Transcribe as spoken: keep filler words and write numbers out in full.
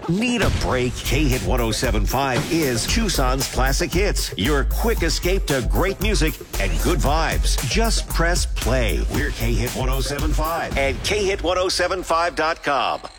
Need a break? K-Hit one oh seven point five is Tucson's Classic Hits. Your quick escape to great music and good vibes. Just press play. We're K-Hit one oh seven point five and K Hit ten seventy-five dot com.